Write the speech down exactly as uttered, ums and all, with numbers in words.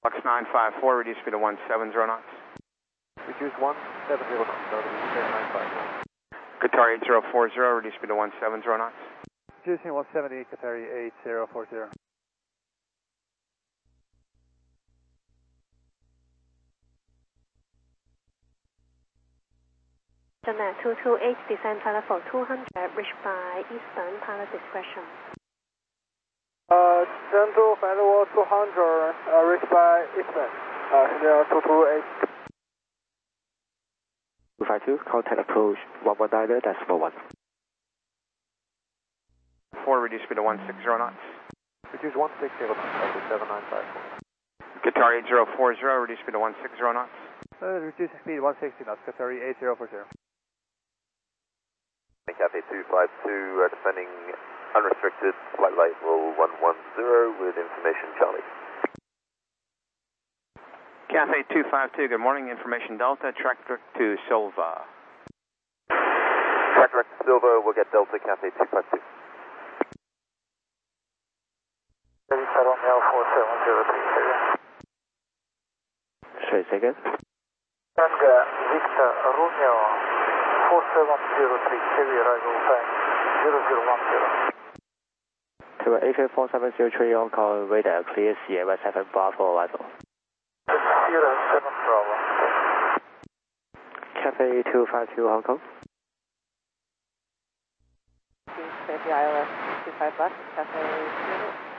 Lux nine five four, reduce speed to one seven zero knots. Reduce one seven zero knots, so nine five four. Qatari eight zero four zero, reduce speed to one seven zero knots. Reducing one seventy, Qatari eight zero four zero. Janet two two eight, descend pilot for two hundred, reach by Eastern, pilot discretion. Uh, descend to final two hundred, uh, reach by Eastern, uh, here two two eight. two five two, contact approach one one nine decimal one. four, reduce speed to one six zero knots. Reduce one six zero knots, seven nine five four. Qatari eight zero four zero, reduce speed to one six zero knots. Uh, reducing speed one sixty knots, Qatari eight zero four zero. Cathay two five two, uh, descending unrestricted, flight light roll one one zero with information Charlie. Cathay two five two, good morning, information Delta, track direct to Silva. Track direct to Silva, we'll get Delta Cathay two five two. Romeo four seven zero three, Say second. Tango Victor Romeo four seven zero three, heavy arrival time zero zero one zero. To A K four seven zero three on call, radar clear Sierra seven Bravo arrival. Sierra seven Bravo. Cathay two five two Hong Kong. Safety I L S two five left, Cathay